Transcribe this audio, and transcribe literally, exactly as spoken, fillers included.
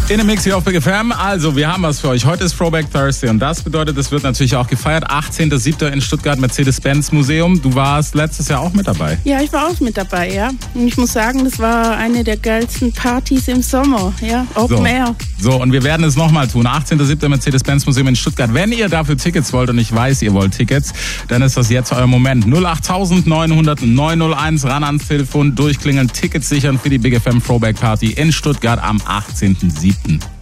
In dem Mix hier auf Big F M. Also, wir haben was für euch. Heute ist Throwback Thursday und das bedeutet, es wird natürlich auch gefeiert. achtzehnter siebter in Stuttgart, Mercedes-Benz Museum. Du warst letztes Jahr auch mit dabei. Ja, ich war auch mit dabei, ja. Und ich muss sagen, das war eine der geilsten Partys im Sommer, ja. Open so. Air. So, und wir werden es nochmal tun. achtzehnter siebter Mercedes-Benz Museum in Stuttgart. Wenn ihr dafür Tickets wollt und ich weiß, ihr wollt Tickets, dann ist das jetzt euer Moment. null acht neunhundert neunhunderteins ran ans Telefon, durchklingeln, Tickets sichern für die Big F M Throwback Party in Stuttgart am achtzehnten siebten